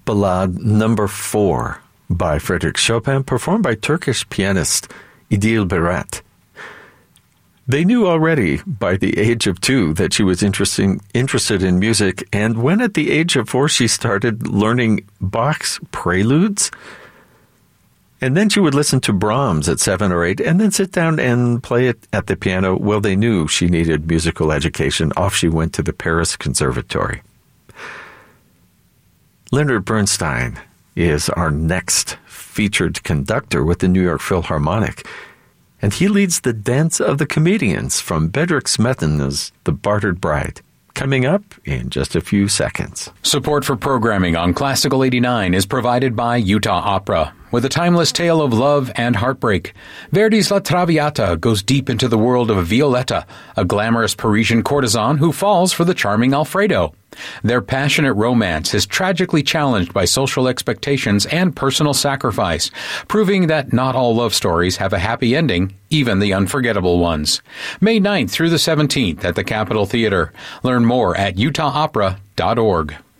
Ballade Number 4 by Frédéric Chopin, performed by Turkish pianist Idil Biret. They knew already by the age of 2 that she was interested in music, and when at the age of 4 she started learning Bach's preludes, and then she would listen to Brahms at 7 or 8, and then sit down and play it at the piano. Well, they knew she needed musical education. Off she went to the Paris Conservatory. Leonard Bernstein is our next featured conductor with the New York Philharmonic, and he leads the Dance of the Comedians from Bedřich Smetana's The Bartered Bride, coming up in just a few seconds. Support for programming on Classical 89 is provided by Utah Opera. With a timeless tale of love and heartbreak, Verdi's La Traviata goes deep into the world of Violetta, a glamorous Parisian courtesan who falls for the charming Alfredo. Their passionate romance is tragically challenged by social expectations and personal sacrifice, proving that not all love stories have a happy ending, even the unforgettable ones. May 9th through the 17th at the Capitol Theater. Learn more at utahopera.org.